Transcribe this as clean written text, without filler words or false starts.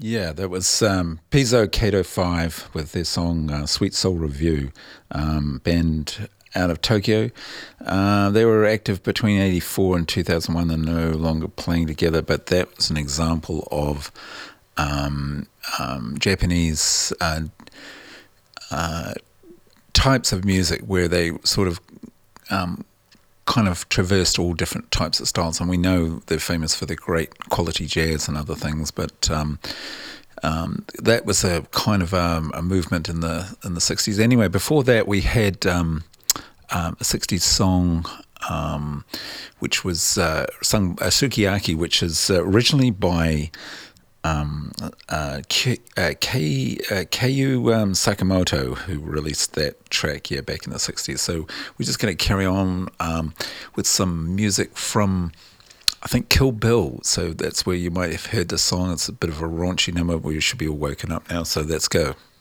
Yeah, that was Pizzo Kato 5 with their song Sweet Soul Review, band out of Tokyo. They were active between 84 and 2001. They're no longer playing together, but that was an example of Japanese types of music where they sort of kind of traversed all different types of styles, and we know they're famous for their great quality jazz and other things. But that was a kind of a movement in the '60s. Anyway, before that, we had a '60s song which was sung Sukiyaki, which is originally by Keiyu Sakamoto, who released that track back in the '60s. So we're just going to carry on with some music from, I think, Kill Bill. So that's where you might have heard the song. It's a bit of a raunchy number where you should be all woken up now. So let's go.